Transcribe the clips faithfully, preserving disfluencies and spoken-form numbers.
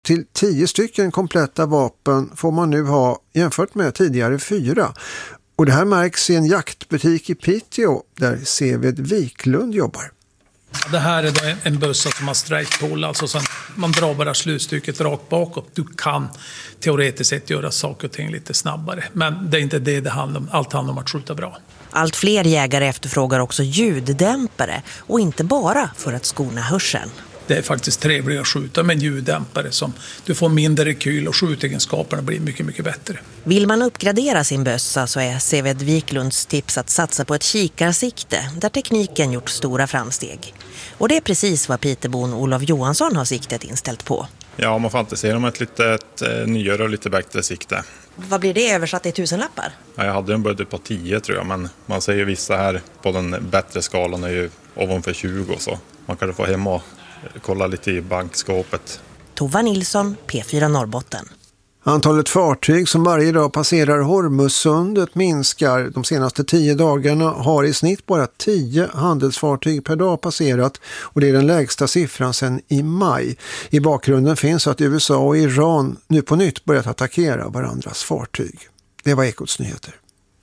till tio stycken kompletta vapen får man nu ha jämfört med tidigare fyra. Och det här märks i en jaktbutik i Piteå där Seved Wiklund jobbar. Det här är då en bössa som har straight pull, alltså så man drar bara slutstycket rakt bakåt. Du kan teoretiskt sett göra saker och ting lite snabbare, men det är inte det det handlar om. Allt handlar om att skjuta bra. Allt fler jägare efterfrågar också ljuddämpare och inte bara för att skona hörseln. Det är faktiskt trevligt att skjuta med en ljuddämpare som du får mindre rekyl och skjutegenskaperna blir mycket, mycket bättre. Vill man uppgradera sin bössa så är Seved Wiklunds tips att satsa på ett kikarsikte där tekniken gjort stora framsteg. Och det är precis vad Pitebon Olof Johansson har siktet inställt på. Ja, man fantiserar om ett lite ett, eh, nyare och lite bättre sikte. Vad blir det översatt i tusenlappar? Ja, jag hade en budget på tio tror jag, men man säger vissa här på den bättre skalan är ju ovanför tjugo, så man kan få hem och kolla lite i bankskåpet. Tova Nilsson, P fyra Norrbotten. Antalet fartyg som varje dag passerar Hormuzsundet minskar. De senaste tio dagarna har i snitt bara tio handelsfartyg per dag passerat och det är den lägsta siffran sedan i maj. I bakgrunden finns att U S A och Iran nu på nytt börjat attackera varandras fartyg. Det var Ekots nyheter.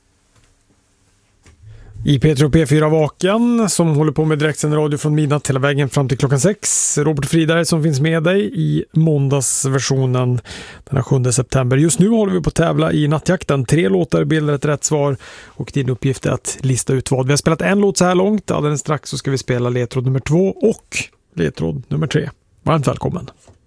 I P tre och P fyra Vaken som håller på med direktsänd radio från midnatt hela vägen fram till klockan sex. Robert Friberg som finns med dig i måndagsversionen den sjunde september. Just nu håller vi på att tävla i nattjakten. Tre låtar bildar ett rätt svar och din uppgift är att lista ut vad. Vi har spelat en låt så här långt. Alldeles strax så ska vi spela ledtråd nummer två och ledtråd nummer tre. Varmt välkommen.